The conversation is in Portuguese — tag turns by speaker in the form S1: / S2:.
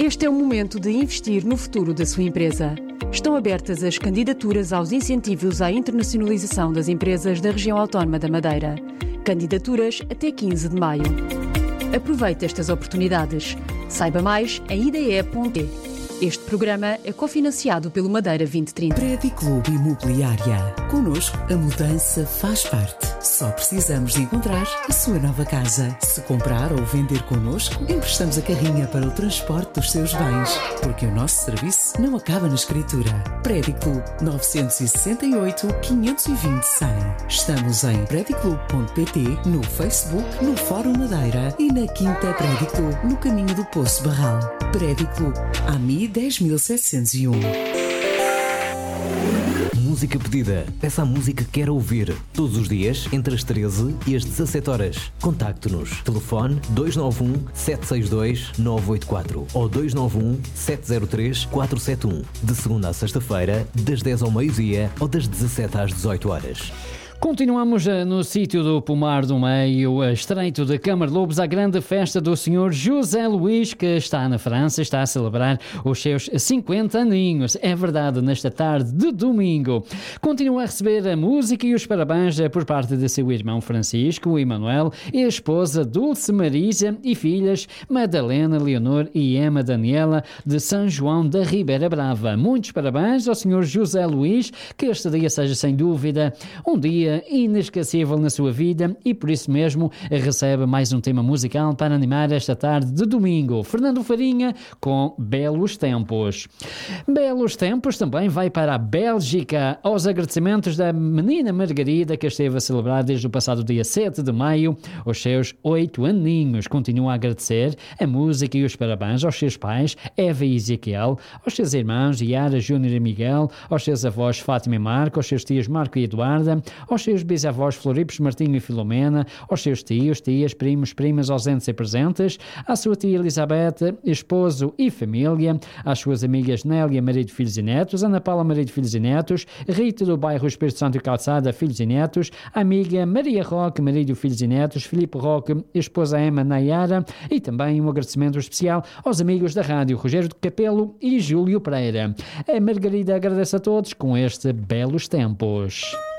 S1: Este é o momento de investir no futuro da sua empresa. Estão abertas as candidaturas aos incentivos à internacionalização das empresas da região autónoma da Madeira. Candidaturas até 15 de maio. Aproveite estas oportunidades. Saiba mais em ide.pt. Este programa é cofinanciado pelo Madeira 2030.
S2: Prédio Clube Imobiliária. Connosco, a mudança faz parte. Só precisamos de encontrar a sua nova casa. Se comprar ou vender connosco, emprestamos a carrinha para o transporte dos seus bens. Porque o nosso serviço não acaba na escritura. Prédio Clube 968 520 100. Estamos em prediclube.pt, no Facebook, no Fórum Madeira e na Quinta Prédio Clube, no caminho do Poço Barral. Prédio Clube, AMI 10.701.
S3: Música pedida. Peça a música que quer ouvir. Todos os dias, entre as 13 e as 17 horas. Contacte-nos. Telefone 291-762-984 ou 291-703-471. De segunda a sexta-feira, das 10 ao meio-dia ou das 17 às 18 horas.
S4: Continuamos no sítio do Pomar do Meio, estreito de Camarlobos, a grande festa do Sr. José Luís, que está na França, está a celebrar os seus 50 aninhos. É verdade, nesta tarde de domingo. Continua a receber a música e os parabéns por parte de seu irmão Francisco, o Emanuel, e a esposa Dulce Marisa e filhas Madalena, Leonor e Emma Daniela, de São João da Ribeira Brava. Muitos parabéns ao Sr. José Luís, que este dia seja sem dúvida um dia inesquecível na sua vida e por isso mesmo recebe mais um tema musical para animar esta tarde de domingo. Fernando Farinha com Belos Tempos. Belos Tempos também vai para a Bélgica, aos agradecimentos da menina Margarida, que esteve a celebrar desde o passado dia 7 de maio os seus 8 aninhos. Continua a agradecer a música e os parabéns aos seus pais, Eva e Ezequiel, aos seus irmãos Yara, Júnior e Miguel, aos seus avós Fátima e Marco, aos seus tios Marco e Eduarda, aos seus bisavós Floripos, Martinho e Filomena, aos seus tios, tias, primos, primas ausentes e presentes, à sua tia Elizabeth, esposo e família, às suas amigas Nélia, marido, filhos e netos, Ana Paula, marido, filhos e netos, Rita do bairro Espírito Santo e Calçada, filhos e netos, a amiga Maria Roque, marido, filhos e netos, Filipe Roque, esposa Emma Nayara, e também um agradecimento especial aos amigos da rádio, Rogério de Capelo e Júlio Pereira. A Margarida agradece a todos com este Belos Tempos.